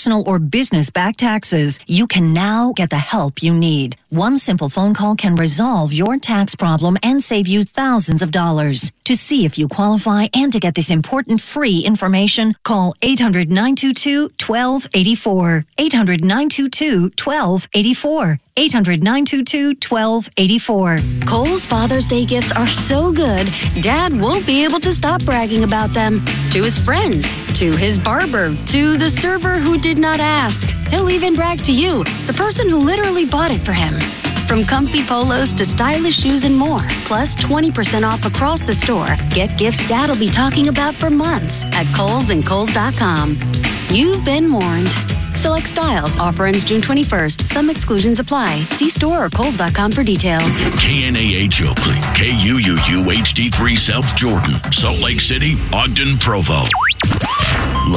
personal or business back taxes, you can now get the help you need. One simple phone call can resolve your tax problem and save you thousands of dollars. To see if you qualify and to get this important free information, call 800-922-1284. 800-922-1284. 800-922-1284. Kohl's Father's Day gifts are so good, Dad won't be able to stop bragging about them. To his friends, to his barber, to the server who did not ask. He'll even brag to you, the person who literally bought it for him. From comfy polos to stylish shoes and more, plus 20% off across the store. Get gifts Dad'll be talking about for months at Kohl's and Kohl's.com. You've been warned. Select styles. Offer ends June 21st. Some exclusions apply. See store or Kohl's.com for details. KNAH Oakley, KUUU HD3 South Jordan, Salt Lake City, Ogden, Provo.